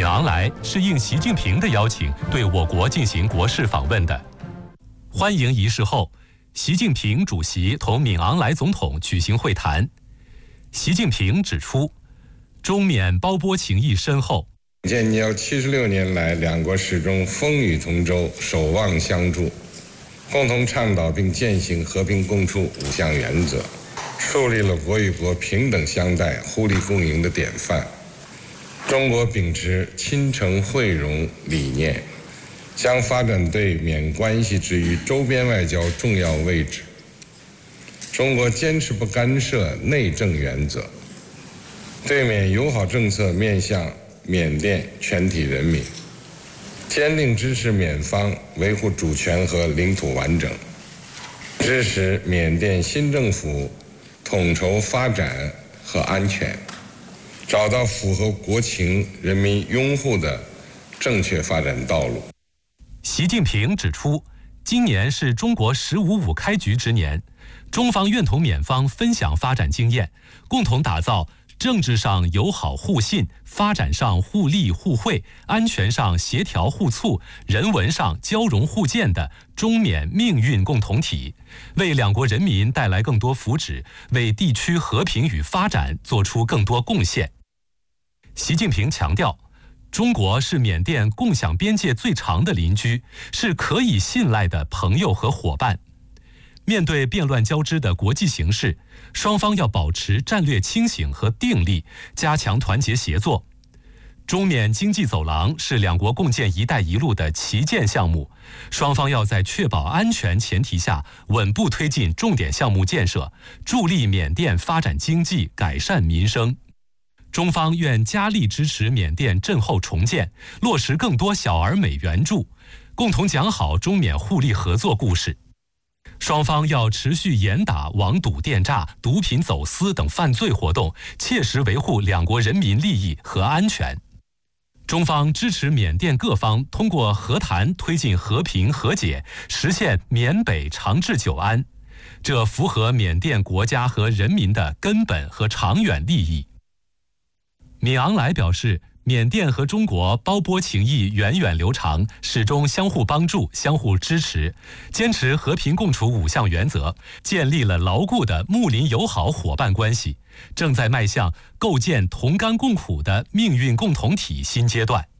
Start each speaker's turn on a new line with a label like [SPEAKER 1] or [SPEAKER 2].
[SPEAKER 1] 敏昂莱是应习近平的邀请对我国进行国事访问的。欢迎仪式后，习近平主席同敏昂莱总统举行会谈。习近平指出，中缅胞波情谊深厚。
[SPEAKER 2] 建交76年来，两国始终风雨同舟，守望相助，共同倡导并践行和平共处5项原则，树立了国与国平等相待、互利共赢的典范。中国秉持亲诚惠容理念，将发展对缅关系置于周边外交重要位置。中国坚持不干涉内政原则，对缅友好政策面向缅甸全体人民，坚定支持缅方维护主权和领土完整，支持缅甸新政府统筹发展和安全，找到符合国情、人民拥护的正确发展道路。
[SPEAKER 1] 习近平指出，今年是中国“15+5”开局之年，中方愿同缅方分享发展经验，共同打造政治上友好互信、发展上互利互惠、安全上协调互促、人文上交融互鉴的中缅命运共同体，为两国人民带来更多福祉，为地区和平与发展做出更多贡献。习近平强调，中国是缅甸共享边界最长的邻居，是可以信赖的朋友和伙伴。面对变乱交织的国际形势，双方要保持战略清醒和定力，加强团结协作。中缅经济走廊是两国共建“一带一路”的旗舰项目，双方要在确保安全前提下，稳步推进重点项目建设，助力缅甸发展经济、改善民生。中方愿加力支持缅甸震后重建，落实更多小而美援助，共同讲好中缅互利合作故事。双方要持续严打网赌电诈、毒品走私等犯罪活动，切实维护两国人民利益和安全。中方支持缅甸各方通过和谈推进和平和解，实现缅北长治久安，这符合缅甸国家和人民的根本和长远利益。敏昂莱表示，缅甸和中国胞波情谊源远流长，始终相互帮助、相互支持，坚持和平共处5项原则，建立了牢固的睦邻友好伙伴关系，正在迈向构建同甘共苦的命运共同体新阶段。